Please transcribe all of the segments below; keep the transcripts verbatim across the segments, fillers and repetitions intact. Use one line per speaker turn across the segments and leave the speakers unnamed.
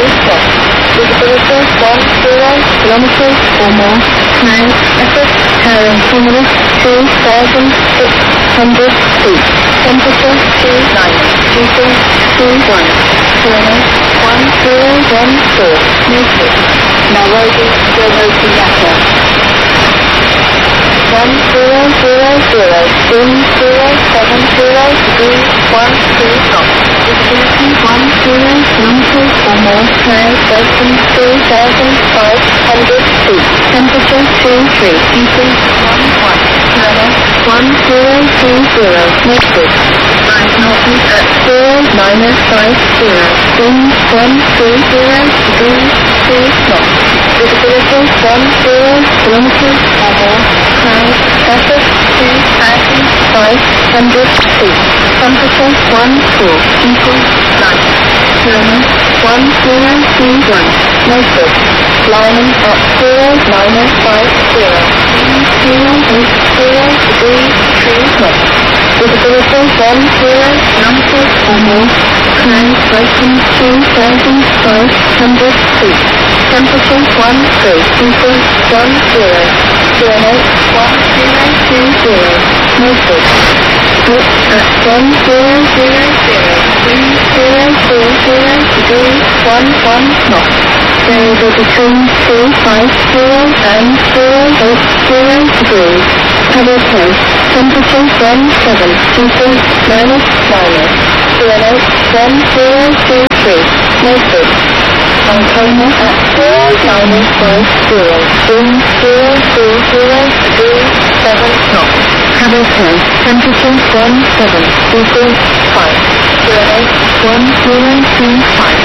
stop. Visibility one zero kilometers or more. Time effort carrying kilometer two thousand six hundred feet. Temperature two nine. Heating two one. Kilometer one zero one four meters. Nairobi Jomo Kenyatta. One zero zero zero. Wind zero seven zero degrees one two knots. Visibility one zero kilometers or more. Cloud open three thousand five hundred feet. Temperature two three. Heating one one. Kilometer one zero two zero meters. Five northeast at zero minus five zero. Wind one three zero degrees two knots. Visibility one zero kilometers or more. Cloud effort two thousand five hundred feet. Temperature one four. Equal nine. Kilometer one zero two one. Meters. Lining at zero minus five zero. Wind zero eight zero degrees two knots. Visibility one zero kilometers or more. Cloud open two thousand five hundred feet. Temperature one three. Equal one zero. Kilometer one zero two zero. Meters. Wind at one zero zero zero. Wind zero four zero degrees one one knots. Variable between two five zero and zero eight zero degrees. Cover close. Temperature one seven. Equal minus minus. Kilometer one zero two three. Meters. Antenna at zero minus five zero. Wind zero two zero degrees seven knots. Cover close. Temperature one seven. Equal five. Kilometer one zero two five.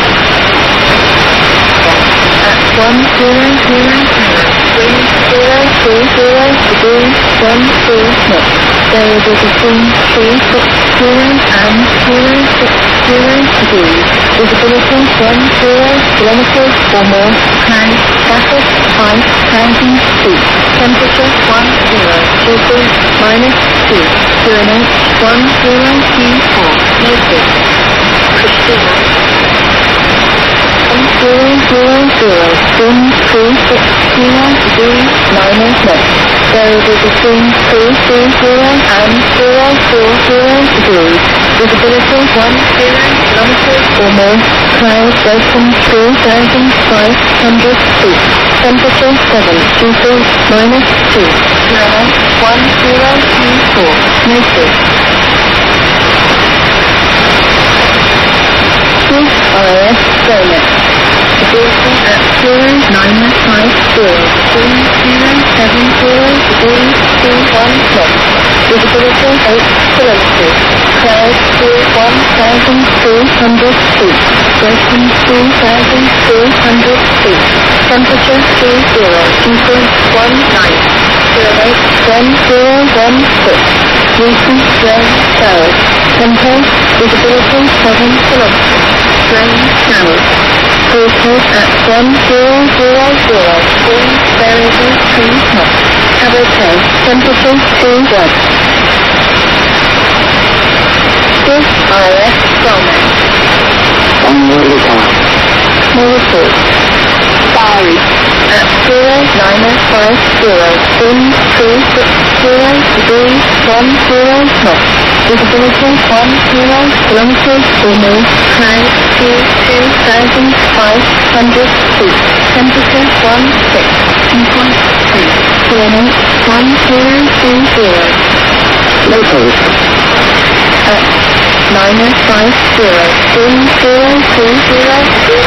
At one zero zero zero. Wind zero two zero degrees one two knots. Variable between three six zero and zero six zero degrees. Visibility one zero kilometers or more. Cloud effort five thousand feet. Temperature one zero. Equal minus two. Kilometer one zero two four. Meters. Christina. One zero zero zero. Wind three six zero degrees minus knots. Variable between three three zero and zero four zero degrees. Visibility one zero kilometers or more. Cloud open two thousand five hundred feet. Temperature seven. Equal minus two. Kilometer one zero two four. Meters. This R S Gonet. Visibility at zero minus five zero. Wind zero seven zero degrees two one knots. Visibility eight kilometers. Cloud to one thousand two hundred feet. Ocean two thousand two hundred feet. Temperature two zero. Equal one nine. Kilometer one zero one six. Recent rain showers. Tempo. Visibility seven kilometers. Rain showers. Cruise mode at one zero zero zero. Wind variable three knots. Cover close. Temperature two one. This R S Gonet.
One Morica.
Morica. Diary. At zero minus five zero. Wind three six zero degrees one zero knots. Visibility one zero kilometers or more. Cloud to two thousand five hundred feet. Temperature one six. Equal two. Kilometer one zero two zero.
Locals.
At minus five zero. Wind zero two zero.